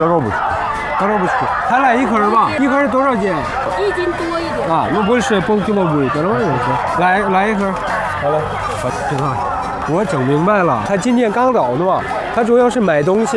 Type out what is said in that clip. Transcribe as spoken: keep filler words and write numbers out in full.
大肉不吃，大肉不吃，还来一根吧？一根多少斤？ 一斤多一点。 啊，那不是полкило будет，多少也是。来来一根，好了，我这个我整明白了，他今天刚走的嘛，他主要是买东西。